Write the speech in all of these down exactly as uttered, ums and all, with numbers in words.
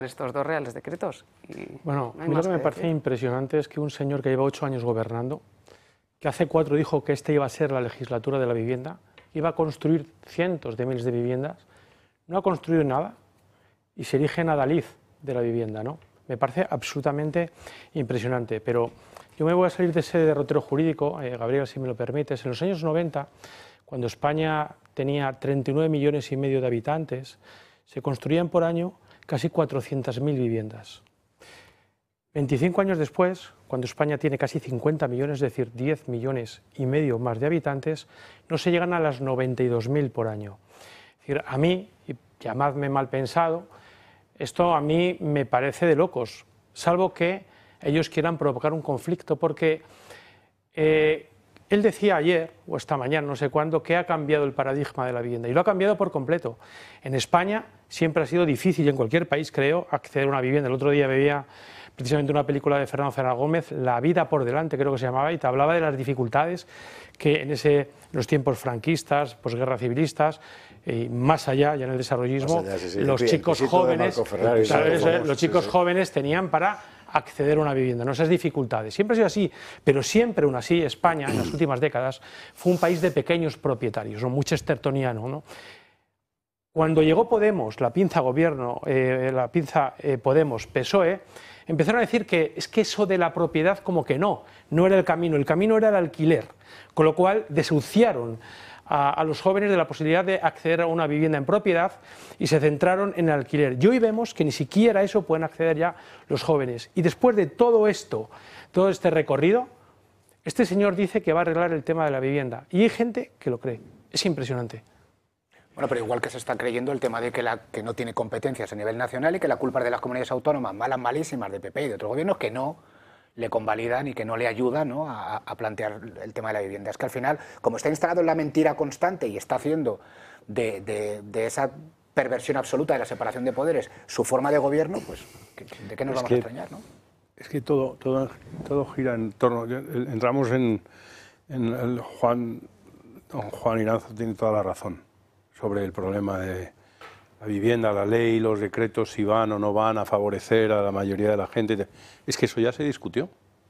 estos dos reales decretos. Y bueno, no a hay mí lo más que me que parece decir. impresionante es que un señor que lleva ocho años gobernando, que hace cuatro dijo que esta iba a ser la legislatura de la vivienda, iba a construir cientos de miles de viviendas, no ha construido nada y se erige en adalid de la vivienda, ¿no? Me parece absolutamente impresionante, pero yo me voy a salir de ese derrotero jurídico, eh, Gabriel, si me lo permites. En los años noventa, cuando España tenía treinta y nueve millones y medio de habitantes, se construían por año casi cuatrocientas mil viviendas. veinticinco años después, cuando España tiene casi cincuenta millones, es decir, diez millones y medio más de habitantes, no se llegan a las noventa y dos mil por año. Es decir, a mí, y llamadme mal pensado, esto a mí me parece de locos, salvo que ellos quieran provocar un conflicto, porque eh, él decía ayer, o esta mañana, no sé cuándo, que ha cambiado el paradigma de la vivienda, y lo ha cambiado por completo. En España siempre ha sido difícil, y en cualquier país, creo, acceder a una vivienda. El otro día veía precisamente una película de Fernando Fernández Gómez, La vida por delante, creo que se llamaba, y te hablaba de las dificultades que en ese, los tiempos franquistas, posguerra civilistas, y más allá, ya en el desarrollismo, allá, sí, sí, los el chicos jóvenes, Ferrari, ¿sabes? famoso, los chicos sí, sí. jóvenes tenían para acceder a una vivienda, no esas dificultades. Siempre ha sido así, pero siempre aún así España, en las últimas décadas, fue un país de pequeños propietarios, ¿no? Muy chestertoniano, ¿no? Cuando llegó Podemos, la pinza gobierno, eh, la pinza eh, Podemos, P S O E, empezaron a decir que es que eso de la propiedad como que no, no era el camino, el camino era el alquiler, con lo cual desahuciaron a, a los jóvenes de la posibilidad de acceder a una vivienda en propiedad y se centraron en el alquiler. Y hoy vemos que ni siquiera eso pueden acceder ya los jóvenes. Y después de todo esto, todo este recorrido, este señor dice que va a arreglar el tema de la vivienda. Y hay gente que lo cree. Es impresionante. Bueno, pero igual que se está creyendo el tema de que, la, que no tiene competencias a nivel nacional y que la culpa es de las comunidades autónomas, malas, malísimas, de P P y de otros gobiernos que no le convalidan y que no le ayudan, ¿no?, a, a plantear el tema de la vivienda. Es que al final, como está instalado en la mentira constante y está haciendo de, de, de esa perversión absoluta de la separación de poderes su forma de gobierno, pues ¿de qué nos es vamos que, a extrañar, no? Es que todo, todo, todo gira en torno... Entramos en, en el Juan... Don Juan Iranzo tiene toda la razón sobre el problema de la vivienda, la ley, los decretos, si van o no van a favorecer a la mayoría de la gente. Es que eso ya se discutió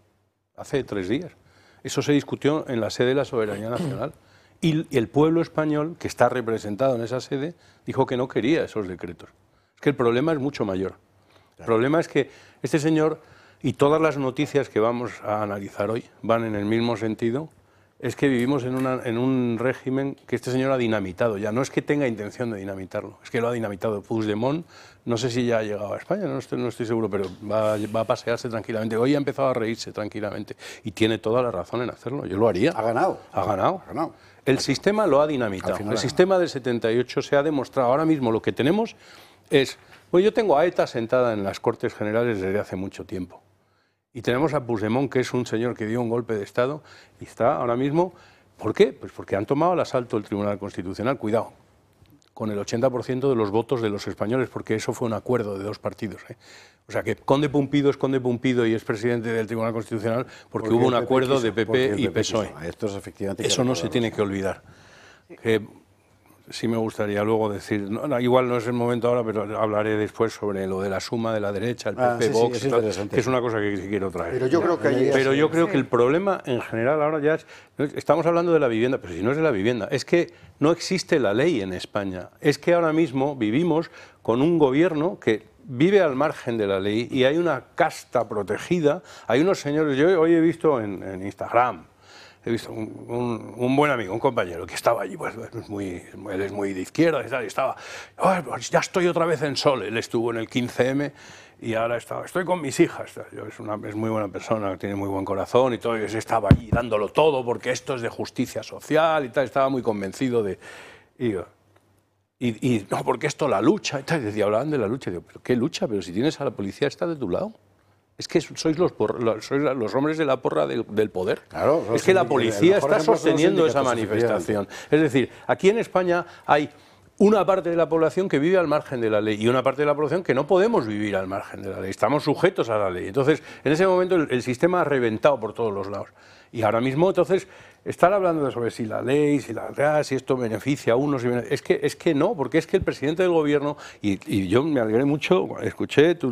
hace tres días. Eso se discutió en la sede de la Soberanía Nacional. Y el pueblo español, que está representado en esa sede, dijo que no quería esos decretos. Es que el problema es mucho mayor. El problema es que este señor, y todas las noticias que vamos a analizar hoy, van en el mismo sentido. Es que vivimos en, una, en un régimen que este señor ha dinamitado ya. No es que tenga intención de dinamitarlo, es que lo ha dinamitado. Puigdemont, no sé si ya ha llegado a España, no estoy, no estoy seguro, pero va, va a pasearse tranquilamente. Hoy ha empezado a reírse tranquilamente y tiene toda la razón en hacerlo. Yo lo haría. Ha ganado. Ha ganado. Ha ganado. El sistema lo ha dinamitado. El sistema del setenta y ocho se ha demostrado. Ahora mismo lo que tenemos es... Pues yo tengo a ETA sentada en las Cortes Generales desde hace mucho tiempo. Y tenemos a Puigdemont, que es un señor que dio un golpe de Estado y está ahora mismo... ¿Por qué? Pues porque han tomado al asalto el Tribunal Constitucional. Cuidado, con el ochenta por ciento de los votos de los españoles, porque eso fue un acuerdo de dos partidos, ¿eh? O sea que Conde Pumpido es Conde Pumpido y es presidente del Tribunal Constitucional porque, porque hubo un acuerdo quiso, de P P y P S O E. Esto es efectivamente eso no se tiene que olvidar. Que, sí me gustaría luego decir, no, no, igual no es el momento ahora, pero hablaré después sobre lo de la suma de la derecha, el P P, ah, sí, Vox, sí, tal, que es una cosa que sí quiero traer. Pero yo creo que, ahí pero es, yo creo sí. que el problema en general ahora ya es, estamos hablando de la vivienda, pero si no es de la vivienda, es que no existe la ley en España, es que ahora mismo vivimos con un gobierno que vive al margen de la ley y hay una casta protegida, hay unos señores, yo hoy he visto en, en Instagram, he visto un, un, un buen amigo, un compañero que estaba allí, pues es muy, él es muy de izquierda y tal, y estaba, oh, pues ya estoy otra vez en Sol, él estuvo en el quince eme y ahora estaba, estoy con mis hijas, es, una, es muy buena persona, tiene muy buen corazón y todo, y estaba allí dándolo todo porque esto es de justicia social y tal, estaba muy convencido de... Y, y, y no, porque esto la lucha y tal, y decía, hablaban de la lucha, y digo, ¿pero qué lucha? Pero si tienes a la policía, está de tu lado. Es que sois los, por, sois los hombres de la porra del, del poder. Claro, es que la policía está sosteniendo esa manifestación. Es decir, aquí en España hay una parte de la población que vive al margen de la ley y una parte de la población que no podemos vivir al margen de la ley, estamos sujetos a la ley. Entonces, en ese momento el, el sistema ha reventado por todos los lados. Y ahora mismo, entonces, estar hablando de sobre si la ley, si la si esto beneficia a unos, es que, es que no, porque es que el presidente del gobierno, y, y yo me alegré mucho, escuché tu